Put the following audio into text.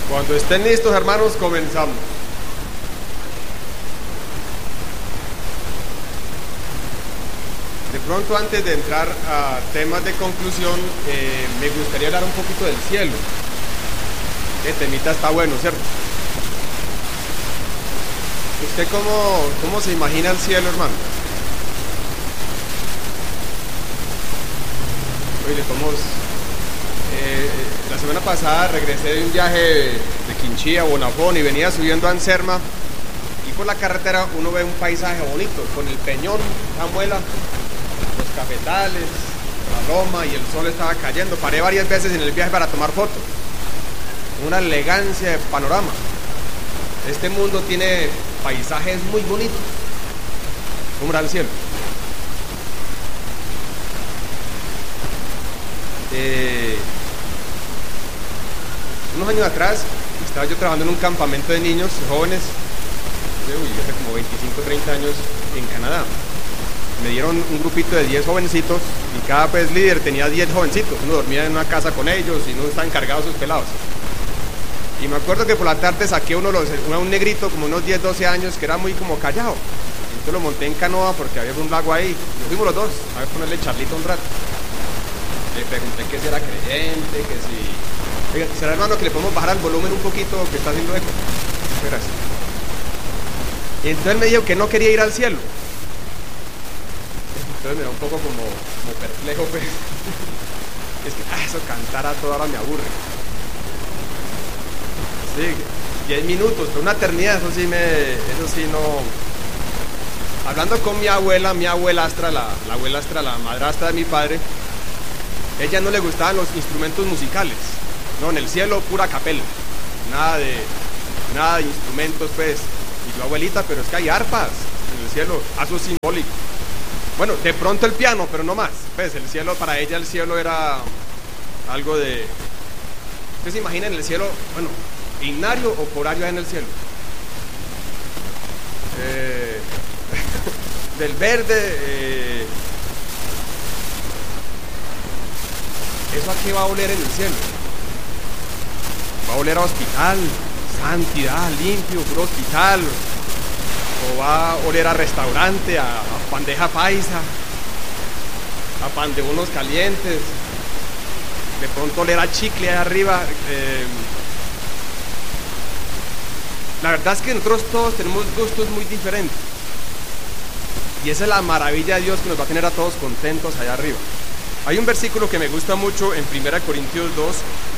Cuando estén listos, hermanos, comenzamos. De pronto, antes de entrar a temas de conclusión, me gustaría hablar un poquito del cielo. El temita está bueno, ¿cierto? ¿Usted cómo se imagina el cielo, hermano? Oye, la semana pasada regresé de un viaje de Quinchí a Bonafón y venía subiendo a Anserma, y por la carretera uno ve un paisaje bonito, con el peñón, la muela, los cafetales, la loma, y el sol estaba cayendo. Paré varias veces en el viaje para tomar fotos. Una elegancia de panorama. Este mundo tiene paisajes muy bonitos. ¿Cómo era el cielo? Unos años atrás estaba yo trabajando en un campamento de niños jóvenes, hace como 25, 30 años, en Canadá. Me dieron un grupito de 10 jovencitos y cada líder tenía 10 jovencitos. Uno dormía en una casa con ellos y uno estaba encargado de sus pelados. Y me acuerdo que por la tarde saqué un negrito como unos 10, 12 años que era muy como callado. Entonces lo monté en canoa porque había un lago ahí. Nos fuimos los dos a ver, ponerle charlito un rato. Le pregunté que si era creyente, que si... Oiga, ¿será, hermano, que le podemos bajar el volumen un poquito, que está haciendo eco? Gracias. Y entonces él me dijo que no quería ir al cielo. Entonces me da un poco como perplejo, pues. Es que eso cantar a toda hora me aburre. Sí, 10 minutos, pero una eternidad, eso sí no. Hablando con mi abuelastra, la abuelastra, la madrastra de mi padre, ella no le gustaban los instrumentos musicales. No, en el cielo pura capela, nada de instrumentos, pues. Y yo, abuelita, pero es que hay arpas en el cielo, eso es simbólico. Bueno, de pronto el piano, pero no más. Pues el cielo, para ella el cielo era algo de... ¿Usted se imagina en el cielo, bueno, himnario o corario en el cielo? Del verde, ¿eso a qué va a oler en el cielo? ¿Va a oler a hospital, santidad, limpio, puro hospital? ¿O va a oler a restaurante, a bandeja paisa, a pan de unos calientes? De pronto oler a chicle ahí arriba. La verdad es que nosotros todos tenemos gustos muy diferentes, y esa es la maravilla de Dios, que nos va a tener a todos contentos allá arriba. Hay un versículo que me gusta mucho en 1 Corintios 2,